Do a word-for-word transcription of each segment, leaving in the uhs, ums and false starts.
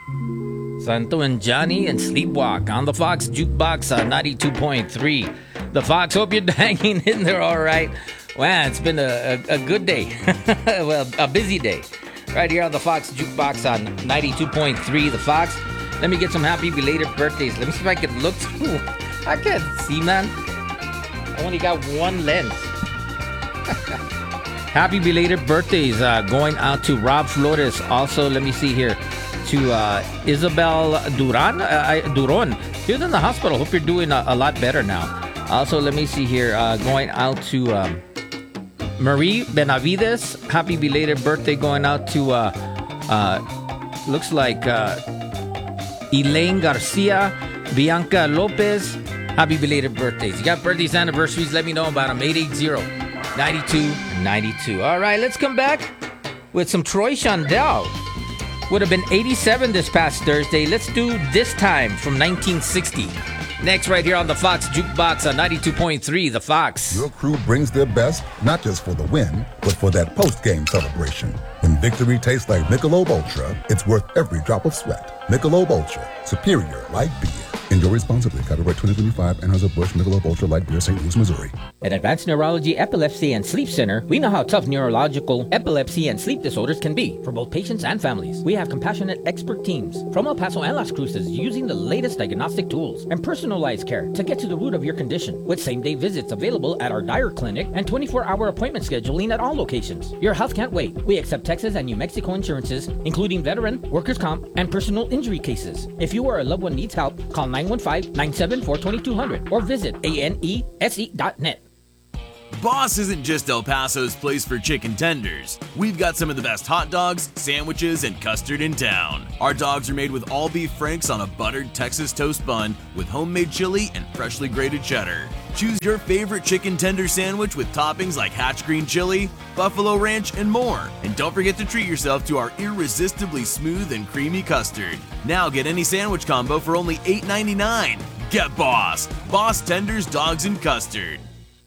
Santo and Johnny and Sleepwalk on the Fox Jukebox on ninety-two point three. The Fox, hope you're hanging in there all right. Wow, it's been a, a, a good day. Well, a busy day. Right here on the Fox Jukebox on ninety-two point three. The Fox. Let me get some happy belated birthdays. Let me see if I can look. Ooh, I can't see, man. I only got one lens. Happy belated birthdays uh, going out to Rob Flores. Also, let me see here. To uh, Isabel Duran. Uh, Duron. She was in the hospital. Hope you're doing a, a lot better now. Also, let me see here. Uh, going out to um, Marie Benavides. Happy belated birthday going out to, uh, uh, looks like uh, Elaine Garcia, Bianca Lopez. Happy belated birthdays. You got birthdays, anniversaries, let me know about them. eight eight zero, nine two nine two. All right, let's come back with some Troy Shondell. Would have been eighty-seven this past Thursday. Let's do This Time from nineteen sixty. Next, right here on the Fox Jukebox on ninety-two point three, The Fox. Your crew brings their best, not just for the win, but for that post-game celebration. When victory tastes like Michelob Ultra, it's worth every drop of sweat. Michelob Ultra, superior like beer. Enjoy responsibly. Copyright twenty twenty-five, Anheuser-Busch, Michelob Ultra Light Beer, Saint Louis, Missouri. At Advanced Neurology, Epilepsy, and Sleep Center, we know how tough neurological, epilepsy, and sleep disorders can be for both patients and families. We have compassionate expert teams from El Paso and Las Cruces using the latest diagnostic tools and personalized care to get to the root of your condition, with same-day visits available at our Dyer Clinic and twenty-four hour appointment scheduling at all locations. Your health can't wait. We accept Texas and New Mexico insurances, including veteran, workers' comp, and personal injury cases. If you or a loved one needs help, call nine one five, nine seven four, two two zero zero or visit A N E S E dot net. Boss isn't just El Paso's place for chicken tenders. We've got some of the best hot dogs, sandwiches, and custard in town. Our dogs are made with all beef franks on a buttered Texas toast bun with homemade chili and freshly grated cheddar. Choose your favorite chicken tender sandwich with toppings like Hatch green chili, buffalo ranch, and more. And don't forget to treat yourself to our irresistibly smooth and creamy custard. Now get any sandwich combo for only eight ninety-nine. Get Boss. Boss Tenders, Dogs, and Custard.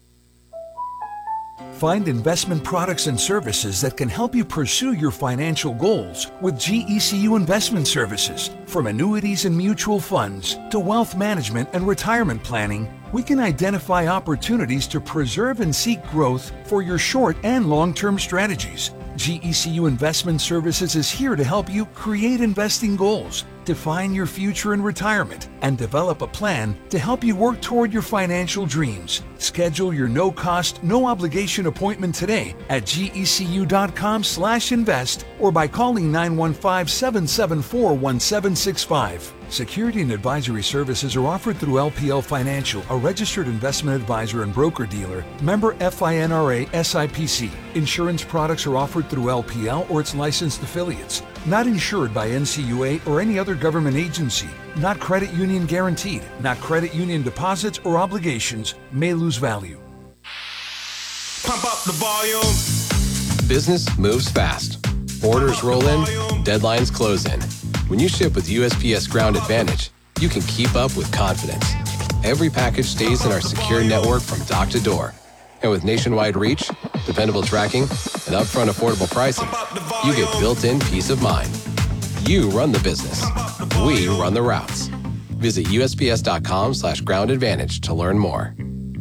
Find investment products and services that can help you pursue your financial goals with G E C U Investment Services. From annuities and mutual funds to wealth management and retirement planning, we can identify opportunities to preserve and seek growth for your short and long-term strategies. G E C U Investment Services is here to help you create investing goals, define your future in retirement, and develop a plan to help you work toward your financial dreams. Schedule your no-cost, no-obligation appointment today at gecu.com slash invest or by calling nine one five, seven seven four, one seven six five. Security and advisory services are offered through L P L Financial, a registered investment advisor and broker-dealer, member FINRA S I P C. Insurance products are offered through L P L or its licensed affiliates. Not insured by N C U A or any other government agency. Not credit union guaranteed. Not credit union deposits or obligations. May lose value. Pump up the volume. Business moves fast. Orders roll in, deadlines close in. When you ship with U S P S Ground Advantage, you can keep up with confidence. Every package stays in our secure network from dock to door. And with nationwide reach, dependable tracking, and upfront affordable pricing, you get built-in peace of mind. You run the business. We run the routes. Visit usps.com slash ground advantage to learn more.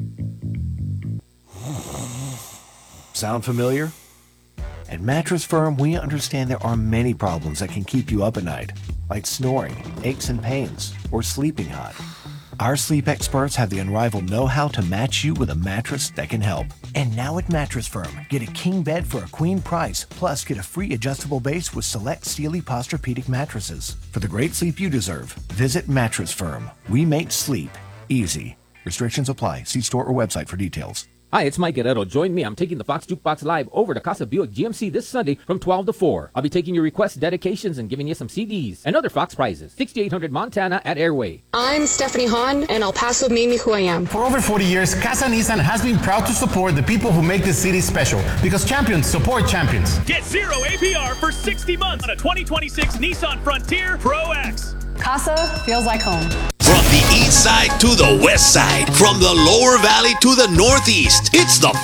Sound familiar? At Mattress Firm, we understand there are many problems that can keep you up at night, like snoring, aches and pains, or sleeping hot. Our sleep experts have the unrivaled know-how to match you with a mattress that can help. And now at Mattress Firm, get a king bed for a queen price, plus get a free adjustable base with select Sealy Posturepedic mattresses. For the great sleep you deserve, visit Mattress Firm. We make sleep easy. Restrictions apply. See store or website for details. Hi, it's Mike Guerrero. Join me. I'm taking the Fox Jukebox Live over to Casa Buick G M C this Sunday from twelve to four. I'll be taking your requests, dedications, and giving you some C Ds and other Fox prizes. sixty-eight hundred Montana at Airway. I'm Stephanie Hahn, and El Paso made me who I am. For over forty years, Casa Nissan has been proud to support the people who make this city special, because champions support champions. Get zero A P R for sixty months on a twenty twenty-six Nissan Frontier Pro X. Casa feels like home. From the east side to the west side, from the lower valley to the northeast, it's the